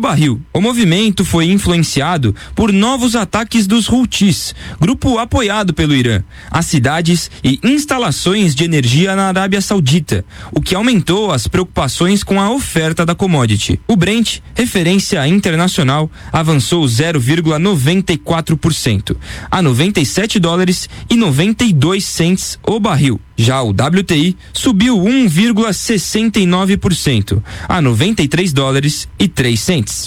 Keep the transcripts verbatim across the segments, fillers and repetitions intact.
barril. O movimento foi influenciado por novos ataques dos Houthis, grupo apoiado pelo Irã, a cidades e instalações de energia na Arábia Saudita, o que aumentou as preocupações com a oferta da commodity. O Brent, referência internacional, avançou zero vírgula noventa e quatro por cento, a noventa e sete dólares e noventa e dois cents o barril. Já o W T I subiu um vírgula sessenta e nove por cento, a noventa e três dólares e três cents.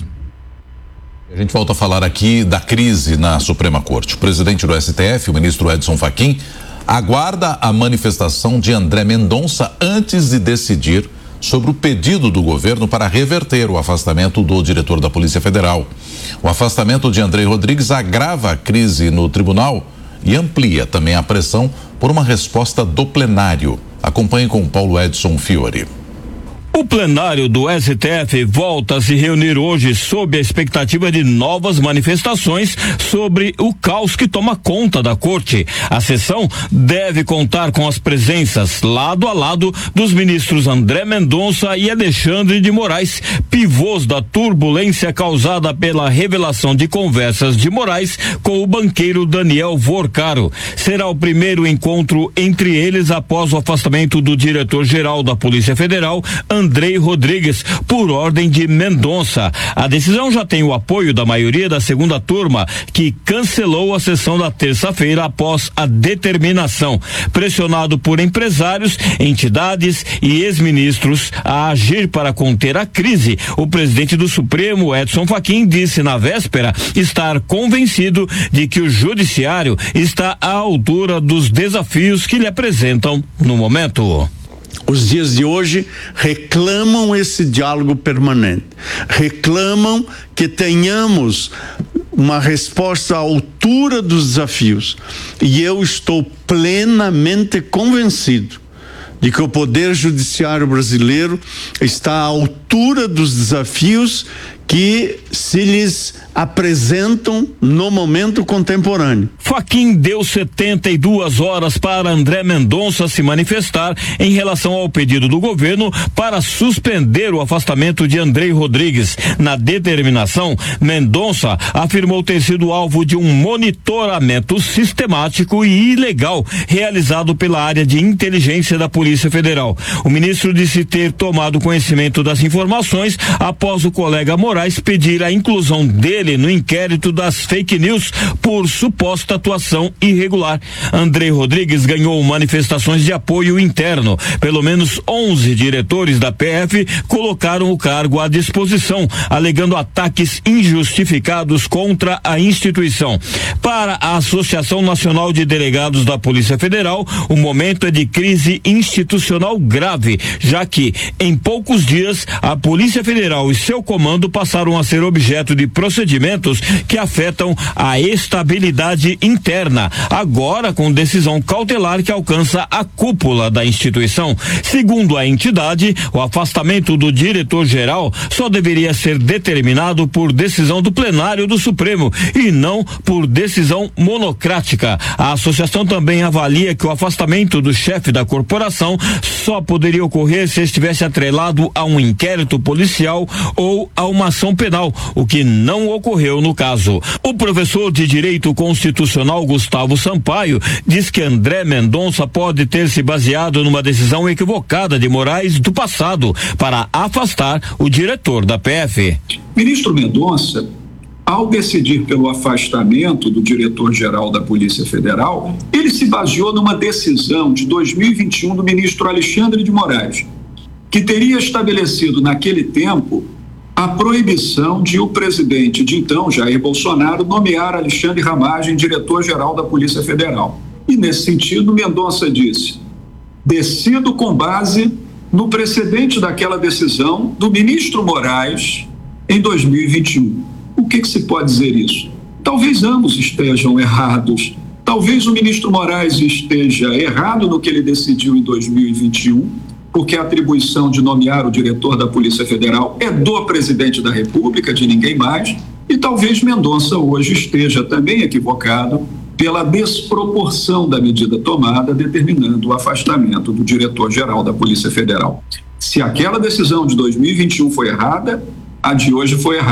A gente volta a falar aqui da crise na Suprema Corte. O presidente do S T F, o ministro Edson Fachin, aguarda a manifestação de André Mendonça antes de decidir sobre o pedido do governo para reverter o afastamento do diretor da Polícia Federal. O afastamento de Andrei Rodrigues agrava a crise no tribunal e amplia também a pressão por uma resposta do plenário. Acompanhe com Paulo Edson Fiore. O plenário do S T F volta a se reunir hoje sob a expectativa de novas manifestações sobre o caos que toma conta da corte. A sessão deve contar com as presenças lado a lado dos ministros André Mendonça e Alexandre de Moraes, pivôs da turbulência causada pela revelação de conversas de Moraes com o banqueiro Daniel Vorcaro. Será o primeiro encontro entre eles após o afastamento do diretor-geral da Polícia Federal, Andrei Rodrigues, por ordem de Mendonça. A decisão já tem o apoio da maioria da segunda turma, que cancelou a sessão da terça-feira após a determinação, pressionado por empresários, entidades e ex-ministros a agir para conter a crise. O presidente do Supremo, Edson Fachin, disse na véspera estar convencido de que o judiciário está à altura dos desafios que lhe apresentam no momento. Os dias de hoje reclamam esse diálogo permanente, reclamam que tenhamos uma resposta à altura dos desafios. E eu estou plenamente convencido de que o Poder Judiciário brasileiro está à altura dos desafios que se lhes apresentam no momento contemporâneo. Fachin deu setenta e duas horas para André Mendonça se manifestar em relação ao pedido do governo para suspender o afastamento de Andrei Rodrigues. Na determinação, Mendonça afirmou ter sido alvo de um monitoramento sistemático e ilegal realizado pela área de inteligência da Polícia Federal. O ministro disse ter tomado conhecimento das informações após o colega Moraes pedir a inclusão dele no inquérito das fake news por suposta atuação irregular. Andrei Rodrigues ganhou manifestações de apoio interno. Pelo menos onze diretores da P F colocaram o cargo à disposição, alegando ataques injustificados contra a instituição. Para a Associação Nacional de Delegados da Polícia Federal, o momento é de crise institucional grave, já que, em poucos dias, a Polícia Federal e seu comando passaram a ser objeto de procedimentos que afetam a estabilidade interna, agora com decisão cautelar que alcança a cúpula da instituição. Segundo a entidade, o afastamento do diretor-geral só deveria ser determinado por decisão do plenário do Supremo e não por decisão monocrática. A associação também avalia que o afastamento do chefe da corporação só poderia ocorrer se estivesse atrelado a um inquérito policial ou a uma ação penal, o que não ocorreu no caso. O professor de Direito Constitucional Gustavo Sampaio diz que André Mendonça pode ter se baseado numa decisão equivocada de Moraes do passado para afastar o diretor da P F. Ministro Mendonça, ao decidir pelo afastamento do diretor-geral da Polícia Federal, ele se baseou numa decisão de dois mil e vinte e um do ministro Alexandre de Moraes, que teria estabelecido naquele tempo a proibição de o presidente de então, Jair Bolsonaro, nomear Alexandre Ramagem diretor-geral da Polícia Federal. E nesse sentido, Mendonça disse: decido com base no precedente daquela decisão do ministro Moraes em dois mil e vinte e um. O que que se pode dizer isso? Talvez ambos estejam errados. Talvez o ministro Moraes esteja errado no que ele decidiu em dois mil e vinte e um, porque a atribuição de nomear o diretor da Polícia Federal é do presidente da República, de ninguém mais, e talvez Mendonça hoje esteja também equivocado pela desproporção da medida tomada, determinando o afastamento do diretor-geral da Polícia Federal. Se aquela decisão de dois mil e vinte e um foi errada, a de hoje foi errada.